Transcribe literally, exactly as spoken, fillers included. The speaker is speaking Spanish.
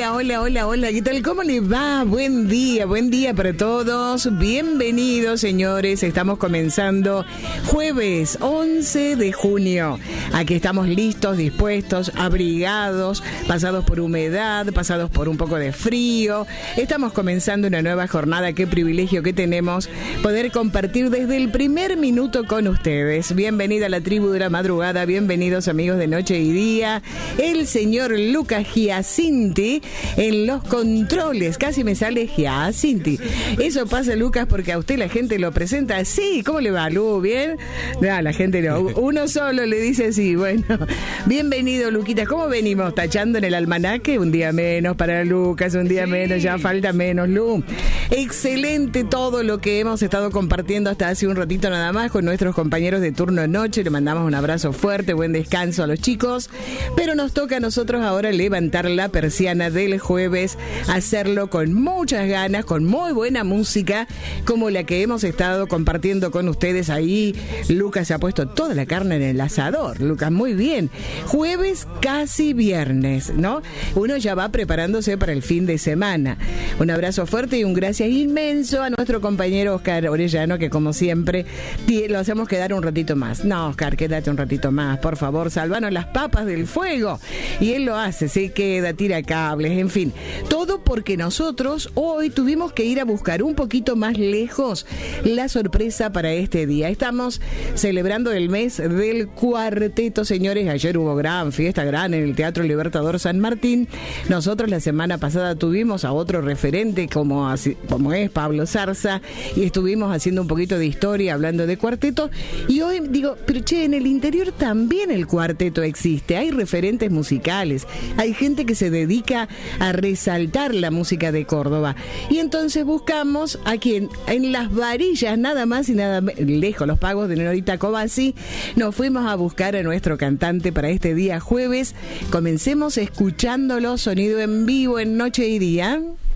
Hola, hola, hola, hola, ¿qué tal? ¿Cómo les va? Buen día, buen día para todos. Bienvenidos, señores. Estamos comenzando jueves once de junio. Aquí estamos listos, dispuestos, abrigados, pasados por humedad, pasados por un poco de frío. Estamos comenzando una nueva jornada. Qué privilegio que tenemos poder compartir desde el primer minuto con ustedes. Bienvenida a la tribu de la madrugada. Bienvenidos, amigos de Noche y Día. El señor Lucas Giacinti en los controles. Casi me sale Giacinti. Eso pasa, Lucas, porque a usted la gente lo presenta así. ¿Cómo le va, Lu? ¿Bien? No, la gente no. Uno solo le dice así. Bueno, bienvenido, Luquitas. ¿Cómo venimos? ¿Tachando en el almanaque? Un día menos para Lucas, un día sí. menos, ya falta menos, Lu. Excelente todo lo que hemos estado compartiendo hasta hace un ratito nada más con nuestros compañeros de turno noche. Le mandamos un abrazo fuerte, buen descanso a los chicos. Pero nos toca a nosotros ahora levantar la persiana del jueves, hacerlo con muchas ganas, con muy buena música, como la que hemos estado compartiendo con ustedes ahí. Lucas se ha puesto toda la carne en el asador. Lucas, muy bien. Jueves casi viernes, ¿no? Uno ya va preparándose para el fin de semana. Un abrazo fuerte y un gracias inmenso a nuestro compañero Oscar Orellano, que como siempre lo hacemos quedar un ratito más. No, Oscar, quédate un ratito más, por favor, salvanos las papas del fuego. Y él lo hace, se queda, tira cables, en fin. Todo porque nosotros hoy tuvimos que ir a buscar un poquito más lejos la sorpresa para este día. Estamos celebrando el mes del cuarteto, señores. Ayer hubo gran fiesta, gran en el Teatro Libertador San Martín. Nosotros la semana pasada tuvimos a otro referente como, como es Pablo Zarza y estuvimos haciendo un poquito de historia hablando de cuarteto. Y hoy digo, pero che, en el interior también el cuarteto existe. Hay referentes musicales, hay gente que se dedica a resaltar la música de Córdoba. Y entonces buscamos a quien en Las Varillas, nada más y nada me- lejos, los pagos de Norita Cobasi, nos fuimos a buscar a nuestro cantante para este día jueves. Comencemos escuchándolo, sonido en vivo en Noche y Día.